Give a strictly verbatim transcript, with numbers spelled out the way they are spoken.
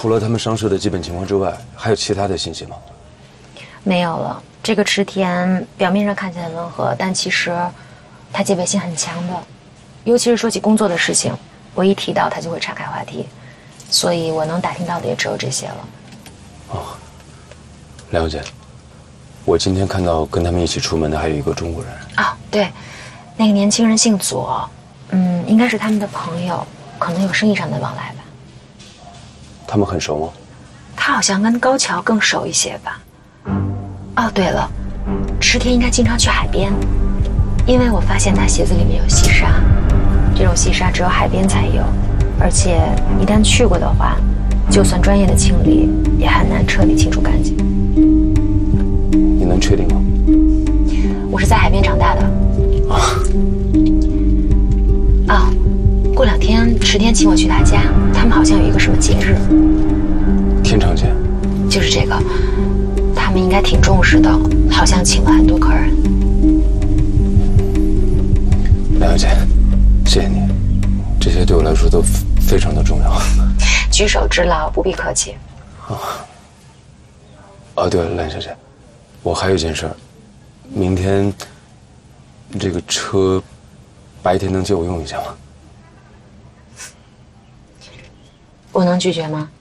除了他们伤势的基本情况之外，还有其他的信息吗？ 没有了。这个池田表面上看起来温和，但其实他戒备心很强的，尤其是说起工作的事情，我一提到他就会岔开话题，所以我能打听到的也只有这些了。 哦，了解。我今天看到跟他们一起出门的还有一个中国人。 哦，对，那个年轻人姓左，嗯，应该是他们的朋友，可能有生意上的往来吧。 他们很熟吗？ 他好像跟高桥更熟一些吧。哦，对了，池田应该经常去海边，因为我发现他鞋子里面有细沙，这种细沙只有海边才有，而且一旦去过的话，就算专业的清理，也很难彻底清除干净。 你能确定吗？ 我是在海边长大的。 啊。 哦，过两天池田请我去他家，他们好像有一个什么节日。 天长节。 就是这个。他们应该挺重视的，好像请了很多客人。 了解，谢谢你，这些对我来说都非常的重要。 举手之劳，不必客气。 啊，哦，对了，兰小姐，我还有一件事儿，明天这个车白天能借我用一下吗？ 我能拒绝吗？